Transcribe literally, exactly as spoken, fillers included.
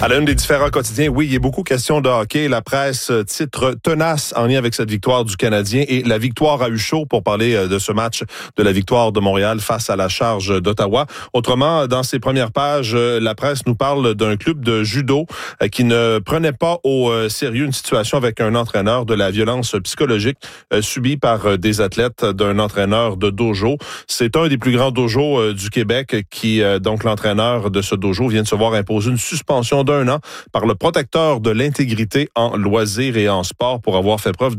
À la une des différents quotidiens, oui, il y a beaucoup question de hockey. La presse titre tenace en lien avec cette victoire du Canadien et la victoire a eu chaud pour parler de ce match de la victoire de Montréal face à la Charge d'Ottawa. Autrement, dans ses premières pages, la presse nous parle d'un club de judo qui ne prenait pas au sérieux une situation avec un entraîneur, de la violence psychologique subie par des athlètes d'un entraîneur de dojo. C'est un des plus grands dojos du Québec qui, donc l'entraîneur de ce dojo, vient de se voir imposer une suspension d'un an par le protecteur de l'intégrité en loisirs et en sport pour avoir fait preuve de